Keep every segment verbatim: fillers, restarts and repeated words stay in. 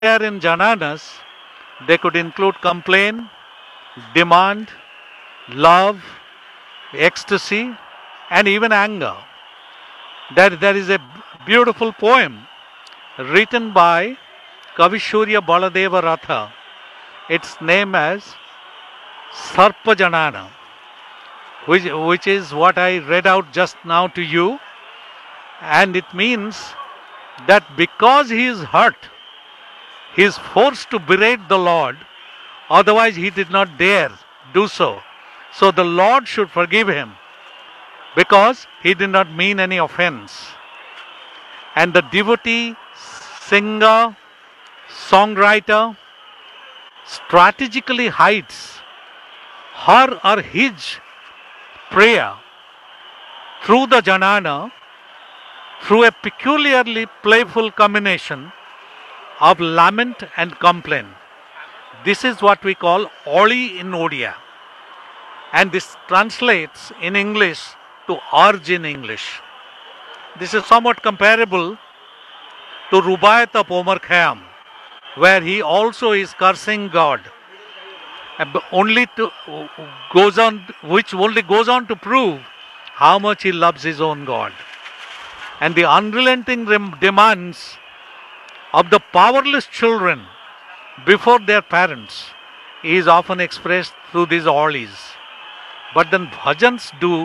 there in jananas, they could include complaint, demand, love, ecstasy, and even anger. There, there is a beautiful poem written by Kavishurya Baladeva Ratha. Its name as Sarpa Janana, which, which is what I read out just now to you. And it means that because he is hurt, he is forced to berate the Lord, otherwise he did not dare do so. So the Lord should forgive him because he did not mean any offense. And the devotee, singer, songwriter strategically hides her or his prayer through the janana through a peculiarly playful combination of lament and complaint. This is what we call Oli in Odia. And this translates in English to urge in English. This is somewhat comparable to Rubaiyat of Omar Khayyam, where he also is cursing God. And only to goes on, which only goes on to prove how much he loves his own God. And the unrelenting demands of the powerless children before their parents is often expressed through these olis. But then bhajans do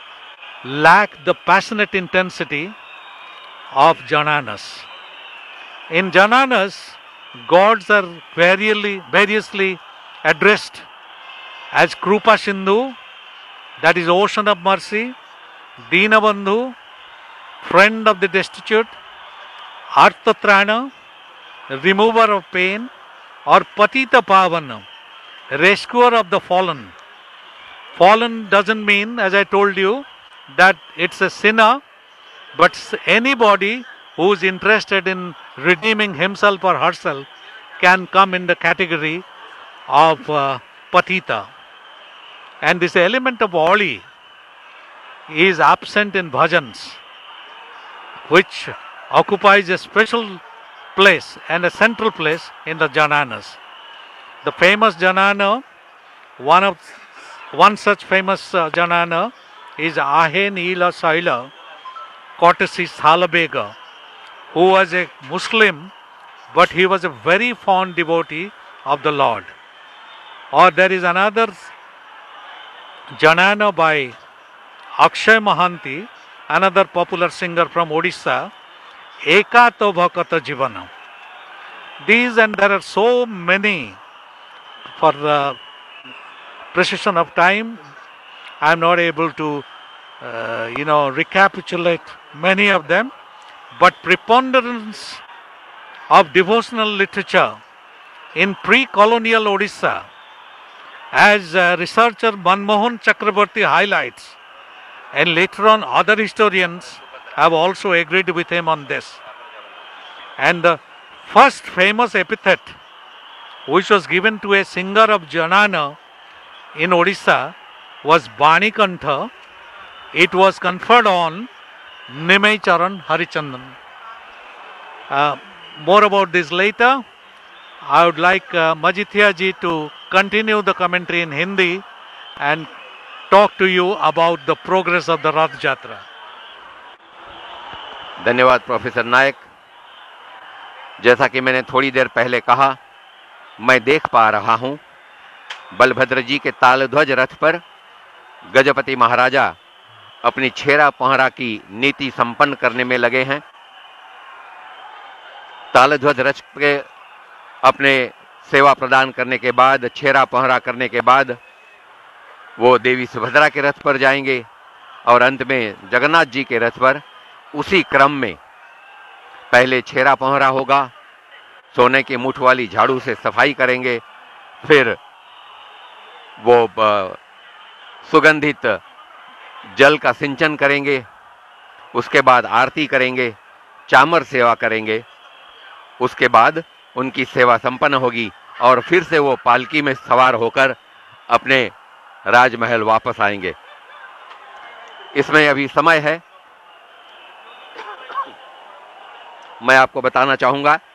lack the passionate intensity of jananas. In jananas, gods are variously, variously addressed as Krupa Sindhu, that is ocean of mercy, Dina Bandhu, friend of the destitute, Arthatrana, remover of pain, or Patita Pavana, rescuer of the fallen. Fallen doesn't mean, as I told you, that it's a sinner, but anybody who is interested in redeeming himself or herself can come in the category of uh, Patita. And this element of Oli is absent in bhajans, which occupies a special place and a central place in the jananas. The famous janana, one of one such famous uh, janana is Ahe Neela Saila Courtesy Salabega, who was a Muslim, but he was a very fond devotee of the Lord. Or there is another janana by Akshay Mahanti, another popular singer from Odisha, Eka to Bhakata Jivana. These, and there are so many. For the precision of time, I am not able to, uh, you know, recapitulate many of them. But preponderance of devotional literature in pre-colonial Odisha, as uh, researcher Manmohan Chakrabarti highlights, and later on other historians have also agreed with him on this. And the first famous epithet which was given to a singer of janana in Odisha was Banikantha. It was conferred on Nimai Charan Harichandan. Uh, more about this later. I would like uh, Majithia ji to continue the commentary in Hindi and talk to you about the progress of the Rath Jatra. धन्यवाद professor नायक। जैसा कि मैंने थोड़ी देर पहले कहा, मैं देख पा रहा हूं बलभद्र जी के तालध्वज रथ पर गजपति महाराजा अपनी छेरा पहरा की नीति संपन्न करने में लगे हैं। तालध्वज रथ के अपने सेवा प्रदान करने के बाद, छेरा पहरा करने के बाद वो देवी सुभद्रा के रथ पर जाएंगे और अंत में जगन्नाथ जी के रथ पर उसी क्रम में पहले छेरा पहरा होगा, सोने की मुठ वाली झाड़ू से सफाई करेंगे, फिर वो सुगंधित जल का सिंचन करेंगे, उसके बाद आरती करेंगे, चामर सेवा करेंगे, उसके बाद उनकी सेवा संपन्न होगी और फिर से वो पालकी में सवार होकर अपने राजमहल वापस आएंगे। इसमें अभी समय है। मैं आपको बताना चाहूंगा